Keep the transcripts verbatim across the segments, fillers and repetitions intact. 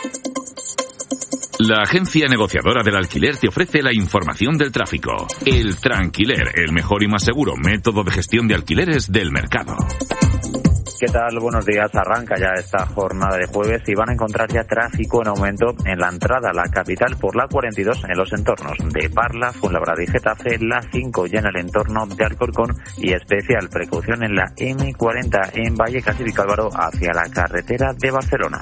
La agencia negociadora del alquiler te ofrece la información del tráfico. El Tranquiler, el mejor y más seguro método de gestión de alquileres del mercado. ¿Qué tal? Buenos días. Arranca ya esta jornada de jueves y van a encontrar ya tráfico en aumento en la entrada a la capital por la cuarenta y dos en los entornos de Parla, Fuenlabrada y Getafe, la cinco ya en el entorno de Alcorcón y especial precaución en la eme cuarenta en Vallecas y Vicálvaro hacia la carretera de Barcelona.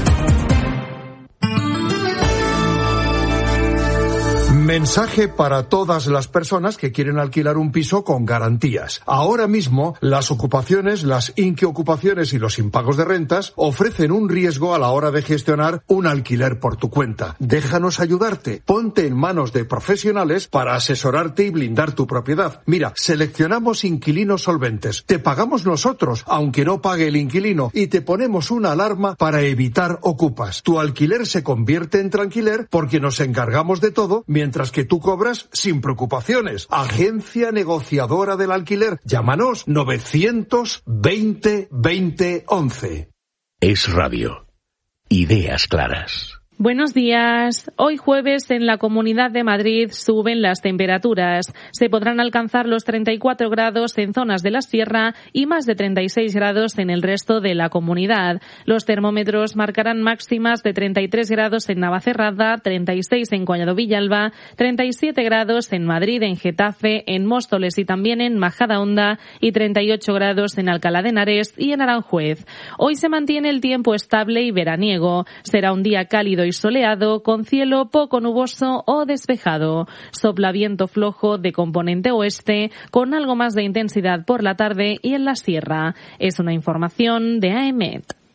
Mensaje para todas las personas que quieren alquilar un piso con garantías. Ahora mismo, las ocupaciones, las inquiocupaciones y los impagos de rentas ofrecen un riesgo a la hora de gestionar un alquiler por tu cuenta. Déjanos ayudarte. Ponte en manos de profesionales para asesorarte y blindar tu propiedad. Mira, seleccionamos inquilinos solventes. Te pagamos nosotros, aunque no pague el inquilino, y te ponemos una alarma para evitar ocupas. Tu alquiler se convierte en tranquiler porque nos encargamos de todo mientras que tú cobras sin preocupaciones. Agencia negociadora del alquiler. Llámanos novecientos veinte veinte once. Es Radio. Ideas claras. Buenos días. Hoy jueves en la Comunidad de Madrid suben las temperaturas. Se podrán alcanzar los treinta y cuatro grados en zonas de la sierra y más de treinta y seis grados en el resto de la comunidad. Los termómetros marcarán máximas de treinta y tres grados en Navacerrada, treinta y seis en Collado Villalba, treinta y siete grados en Madrid, en Getafe, en Móstoles y también en Majadahonda y treinta y ocho grados en Alcalá de Henares y en Aranjuez. Hoy se mantiene el tiempo estable y veraniego. Será un día cálido y soleado, con cielo poco nuboso o despejado. Sopla viento flojo de componente oeste, con algo más de intensidad por la tarde y en la sierra. Es una información de A E M E T.